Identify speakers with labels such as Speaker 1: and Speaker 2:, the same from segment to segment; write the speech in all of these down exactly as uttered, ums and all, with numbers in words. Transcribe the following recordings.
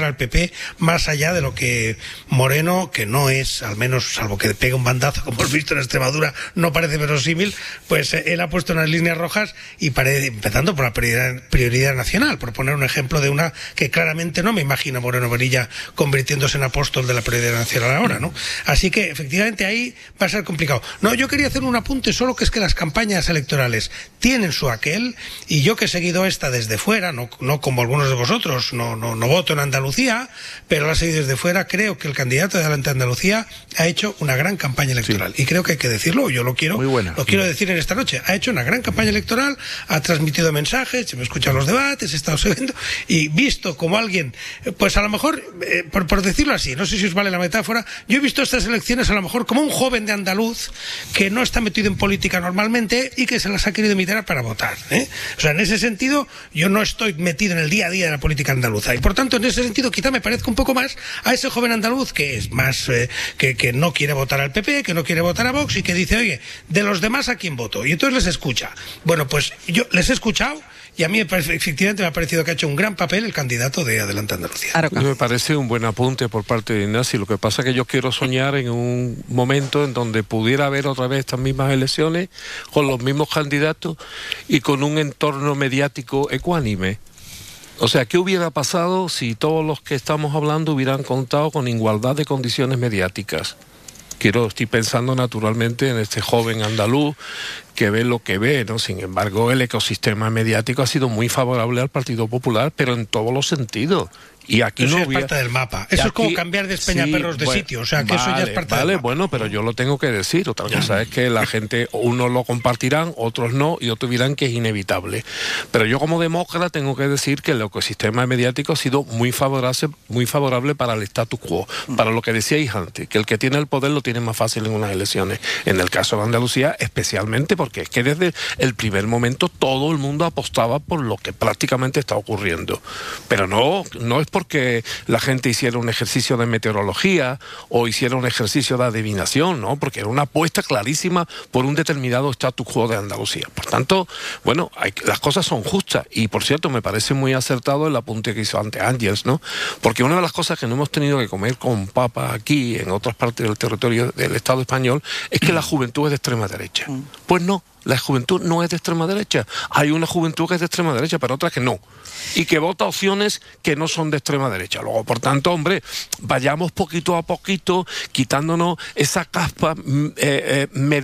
Speaker 1: al P P más allá de lo que Moreno, que no es, al menos salvo que pegue un bandazo como hemos visto en Extremadura, no parece verosímil, pues eh, él ha puesto unas líneas rojas y parece, empezando por la prioridad, prioridad nacional, por poner un ejemplo de una que claramente no me imagino Moreno Bonilla convirtiéndose en apóstol de la prioridad nacional ahora, ¿no? Así que efectivamente ahí va a ser complicado. No, yo quería hacer un apunte solo, que es que las campañas electorales tienen su aquel, y yo que he seguido esta desde fuera, no, no como algunos de vosotros, no, no, no voto en Andalucía, pero la he seguido desde fuera, creo que el candidato de Adelante Andalucía ha hecho una gran campaña electoral, sí. Y creo que hay que decirlo, yo lo quiero,
Speaker 2: Muy buena.
Speaker 1: lo quiero decir en esta noche, ha hecho una gran campaña electoral, ha transmitido mensajes, se me escuchan los debates, he estado siguiendo, y visto como alguien, pues a lo mejor, eh, por, por decirlo así, no sé si os vale la metáfora, yo he visto estas elecciones a lo mejor como un joven de andaluz que no está metido en política normalmente y que se las ha querido invitar para votar, ¿eh? O sea, en ese sentido, yo no estoy metido en el día a día de la política andaluza, y por tanto, en ese sentido, quizá me parezca un poco más a ese joven andaluz que es más, eh, que, que no quiere votar al P P, que no quiere votar a Vox y que dice, oye, de los demás, ¿a quién voto? Y entonces les escucha. Bueno, pues yo les he escuchado y a mí efectivamente me ha parecido que ha hecho un gran papel el candidato de Adelante Andalucía.
Speaker 3: Me parece un buen apunte por parte de Ignacio. Lo que pasa es que yo quiero soñar en un momento en donde pudiera haber otra vez estas mismas elecciones con los mismos candidatos y con un entorno mediático ecuánime. O sea, ¿qué hubiera pasado si todos los que estamos hablando hubieran contado con igualdad de condiciones mediáticas? Quiero, estoy pensando naturalmente en este joven andaluz que ve lo que ve, ¿no? Sin embargo, el ecosistema mediático ha sido muy favorable al Partido Popular, pero en todos los sentidos. Y aquí
Speaker 1: eso
Speaker 3: no
Speaker 1: es
Speaker 3: hubiera...
Speaker 1: parte del mapa. Eso
Speaker 3: aquí...
Speaker 1: es como cambiar de Espeñaperros sí, de
Speaker 3: bueno,
Speaker 1: sitio. O sea, que
Speaker 3: vale,
Speaker 1: eso ya es parte
Speaker 3: vale,
Speaker 1: del mapa.
Speaker 3: Bueno, pero yo lo tengo que decir. Otra cosa es que la gente, unos lo compartirán, otros no, y otros dirán que es inevitable. Pero yo como demócrata tengo que decir que el ecosistema mediático ha sido muy favorable, muy favorable para el status quo, para lo que decíais antes, que el que tiene el poder lo tiene más fácil en unas elecciones. En el caso de Andalucía, especialmente porque es que desde el primer momento todo el mundo apostaba por lo que prácticamente está ocurriendo. Pero no, no es porque la gente hiciera un ejercicio de meteorología o hiciera un ejercicio de adivinación, ¿no? Porque era una apuesta clarísima por un determinado status quo de Andalucía. Por tanto, bueno, hay, las cosas son justas. Y por cierto, me parece muy acertado el apunte que hizo antes Ángels, ¿no? Porque una de las cosas que no hemos tenido que comer con papas aquí, en otras partes del territorio del Estado español, es que la juventud es de extrema derecha. Pues no. La juventud no es de extrema derecha. Hay una juventud que es de extrema derecha, pero otra que no. Y que vota opciones que no son de extrema derecha. Luego, por tanto, hombre, vayamos poquito a poquito quitándonos esa caspa eh, eh,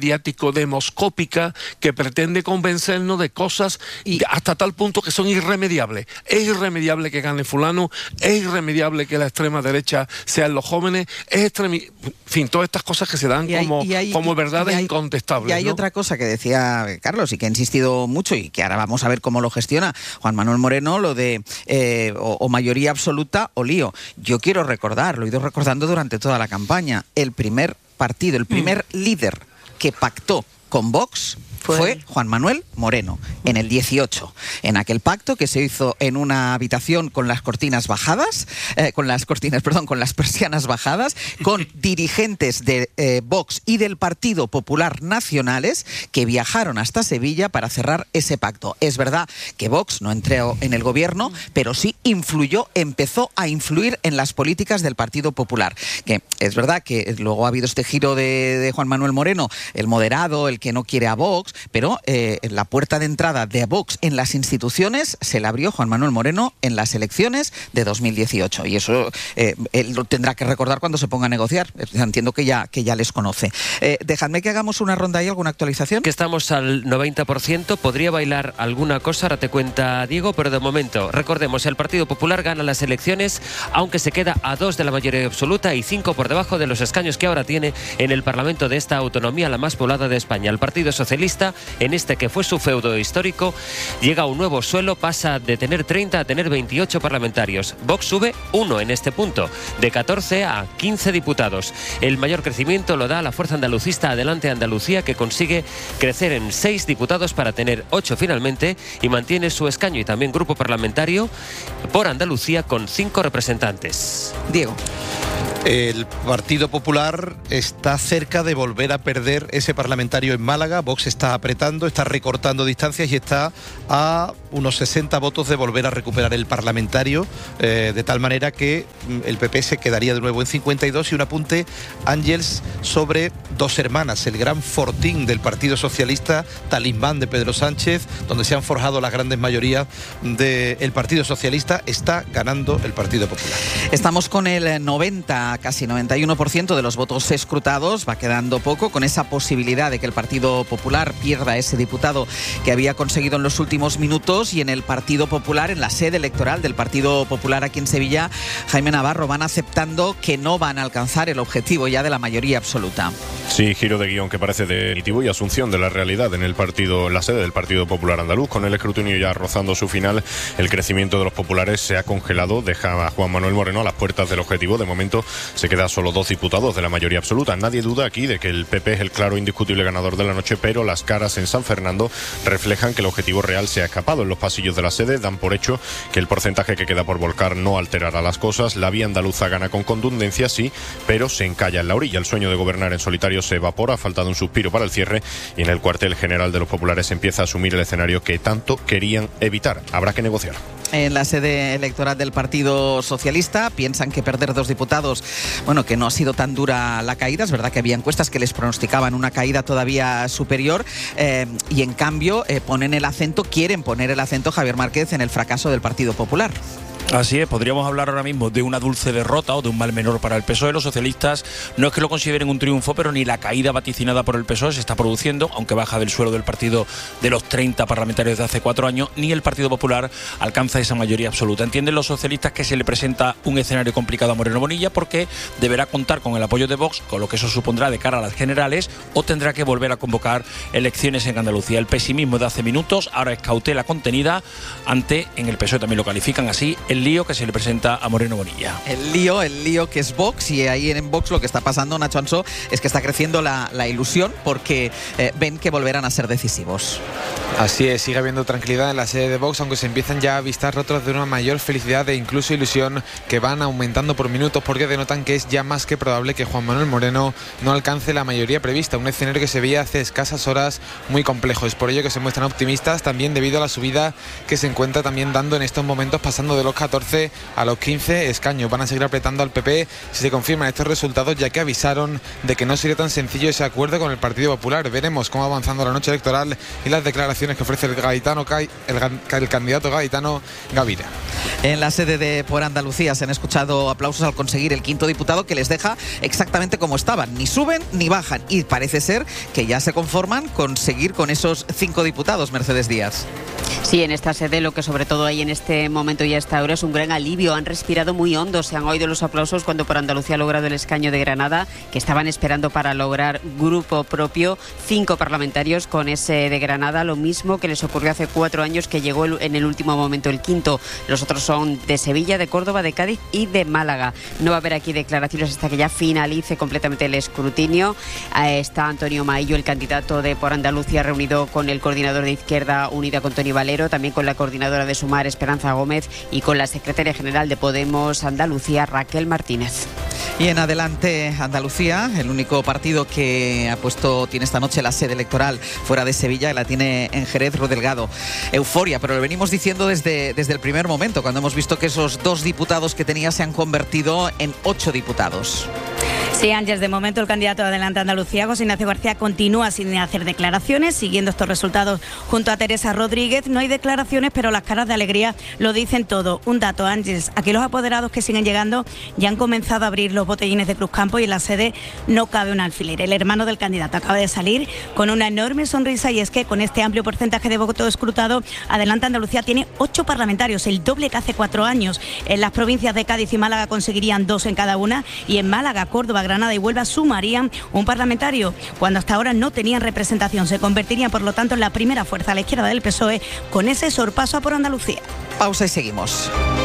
Speaker 3: mediático-demoscópica que pretende convencernos de cosas y hasta tal punto que son irremediables. Es irremediable que gane fulano, es irremediable que la extrema derecha sean los jóvenes, es extremi... En fin, todas estas cosas que se dan hay, como, hay, como verdades y hay, incontestables.
Speaker 4: Y hay
Speaker 3: ¿no?
Speaker 4: otra cosa que decía Carlos y que ha insistido mucho y que ahora vamos a ver cómo lo gestiona Juan Manuel Moreno, lo de eh, o, o mayoría absoluta o lío. Yo quiero recordar, lo he ido recordando durante toda la campaña, el primer partido, el primer mm. líder que pactó con Vox fue, fue Juan Manuel Moreno, en el dieciocho, en aquel pacto que se hizo en una habitación con las cortinas bajadas, eh, con las cortinas, perdón, con las persianas bajadas, con dirigentes de eh, Vox y del Partido Popular nacionales que viajaron hasta Sevilla para cerrar ese pacto. Es verdad que Vox no entró en el gobierno, pero sí influyó, empezó a influir en las políticas del Partido Popular. Que es verdad que luego ha habido este giro de, de Juan Manuel Moreno, el moderado, el que no quiere a Vox, pero eh, la puerta de entrada de Vox en las instituciones se la abrió Juan Manuel Moreno en las elecciones de dos mil dieciocho, y eso eh, él lo tendrá que recordar cuando se ponga a negociar. Entiendo que ya, que ya les conoce. Eh, dejadme que hagamos una ronda y alguna actualización.
Speaker 5: Que estamos al noventa por ciento, podría bailar alguna cosa, ahora te cuenta Diego, pero de momento, recordemos, el Partido Popular gana las elecciones, aunque se queda a dos de la mayoría absoluta y cinco por debajo de los escaños que ahora tiene en el Parlamento de esta autonomía, la más poblada de España. El Partido Socialista, en este que fue su feudo histórico, llega a un nuevo suelo, pasa de tener treinta a tener veintiocho parlamentarios. Vox sube uno en este punto, de catorce a quince diputados. El mayor crecimiento lo da la fuerza andalucista Adelante Andalucía, que consigue crecer en seis diputados para tener ocho finalmente y mantiene su escaño y también grupo parlamentario por Andalucía con cinco representantes.
Speaker 4: Diego.
Speaker 2: El Partido Popular está cerca de volver a perder ese parlamentario en Málaga. Vox está apretando, está recortando distancias y está a unos sesenta votos de volver a recuperar el parlamentario, eh, de tal manera que el P P se quedaría de nuevo en cincuenta y dos. Y un apunte, Ángels, sobre Dos Hermanas, el gran fortín del Partido Socialista, talismán de Pedro Sánchez, donde se han forjado las grandes mayorías del Partido Socialista. Está ganando el Partido Popular.
Speaker 4: Estamos con el noventa, casi noventa y uno por ciento de los votos escrutados, va quedando poco, con esa posibilidad de que el Partido Popular pierda ese diputado que había conseguido en los últimos minutos. Y en el Partido Popular, en la sede electoral del Partido Popular aquí en Sevilla, Jaime Navarro, van aceptando que no van a alcanzar el objetivo ya de la mayoría absoluta.
Speaker 6: Sí, giro de guión que parece definitivo y asunción de la realidad en el partido, la sede del Partido Popular Andaluz. Con el escrutinio ya rozando su final, el crecimiento de los populares se ha congelado, deja a Juan Manuel Moreno a las puertas del objetivo. De momento se queda solo dos diputados de la mayoría absoluta. Nadie duda aquí de que el P P es el claro indiscutible ganador de la noche, pero las caras en San Fernando reflejan que el objetivo real se ha escapado. En los pasillos de la sede dan por hecho que el porcentaje que queda por volcar no alterará las cosas. La vía andaluza gana con contundencia, sí, pero se encalla en la orilla. El sueño de gobernar en solitario se evapora, ha faltado un suspiro para el cierre, y en el cuartel general de los populares empieza a asumir el escenario que tanto querían evitar. Habrá que negociar.
Speaker 4: En la sede electoral del Partido Socialista piensan que perder dos diputados, bueno, que no ha sido tan dura la caída. Es verdad que había encuestas que les pronosticaban una caída todavía superior, eh, y en cambio eh, ponen el acento, quieren poner el acento, Javier Márquez, en el fracaso del Partido Popular.
Speaker 7: Así es, podríamos hablar ahora mismo de una dulce derrota o de un mal menor para el P S O E. Los socialistas no es que lo consideren un triunfo, pero ni la caída vaticinada por el P S O E se está produciendo, aunque baja del suelo del partido de los treinta parlamentarios de hace cuatro años, ni el Partido Popular alcanza esa mayoría absoluta. Entienden los socialistas que se le presenta un escenario complicado a Moreno Bonilla porque deberá contar con el apoyo de Vox, con lo que eso supondrá de cara a las generales, o tendrá que volver a convocar elecciones en Andalucía. El pesimismo de hace minutos ahora es cautela contenida ante, en el P S O E también lo califican así, el lío que se le presenta a Moreno Bonilla.
Speaker 4: El lío, el lío que es Vox, y ahí en Vox lo que está pasando, Nacho Ansó, es que está creciendo la, la ilusión porque eh, ven que volverán a ser decisivos.
Speaker 8: Así es, sigue habiendo tranquilidad en la sede de Vox, aunque se empiezan ya a avistar rostros de una mayor felicidad e incluso ilusión que van aumentando por minutos, porque denotan que es ya más que probable que Juan Manuel Moreno no alcance la mayoría prevista, un escenario que se veía hace escasas horas muy complejo. Es por ello que se muestran optimistas, también debido a la subida que se encuentra también dando en estos momentos, pasando de los catorce a los quince escaños. Van a seguir apretando al P P si se confirman estos resultados, ya que avisaron de que no sería tan sencillo ese acuerdo con el Partido Popular. Veremos cómo va avanzando la noche electoral y las declaraciones que ofrece el, gaditano, el, el candidato gaditano Gavira.
Speaker 4: En la sede de Por Andalucía se han escuchado aplausos al conseguir el quinto diputado, que les deja exactamente como estaban, ni suben ni bajan, y parece ser que ya se conforman con seguir con esos cinco diputados. Mercedes Díaz.
Speaker 9: Sí, en esta sede lo que sobre todo hay en este momento y hasta ahora es un gran alivio. Han respirado muy hondo, se han oído los aplausos cuando Por Andalucía ha logrado el escaño de Granada, que estaban esperando para lograr grupo propio, cinco parlamentarios con ese de Granada, lo mismo que les ocurrió hace cuatro años, que llegó en el último momento el quinto. Los otros son de Sevilla, de Córdoba, de Cádiz y de Málaga. No va a haber aquí declaraciones hasta que ya finalice completamente el escrutinio. Ahí está Antonio Maillo, el candidato de Por Andalucía, reunido con el coordinador de Izquierda Unida, con Toni Valero, también con la coordinadora de Sumar, Esperanza Gómez, y con la secretaria general de Podemos Andalucía, Raquel Martínez.
Speaker 4: Y en Adelante Andalucía, el único partido que ha puesto, tiene esta noche la sede electoral fuera de Sevilla, y la tiene en Jerez, Ru Delgado. Euforia, pero lo venimos diciendo desde, desde el primer momento, cuando hemos visto que esos dos diputados que tenía se han convertido en ocho diputados.
Speaker 10: Sí, Ángeles, de momento el candidato de Adelante Andalucía, José Ignacio García, continúa sin hacer declaraciones, siguiendo estos resultados junto a Teresa Rodríguez. No hay declaraciones, pero las caras de alegría lo dicen todo. Un dato, Ángeles, aquí los apoderados que siguen llegando ya han comenzado a abrir los botellines de Cruzcampo, y en la sede no cabe un alfiler. El hermano del candidato acaba de salir con una enorme sonrisa, y es que con este amplio porcentaje de voto escrutado, Adelante Andalucía tiene ocho parlamentarios, el doble que hace cuatro años. En las provincias de Cádiz y Málaga conseguirían dos en cada una, y en Málaga, Córdoba, Granada y Huelva sumarían un parlamentario, cuando hasta ahora no tenían representación. Se convertirían, por lo tanto, en la primera fuerza a la izquierda del P S O E, con ese sorpaso a Por Andalucía.
Speaker 4: Pausa y seguimos.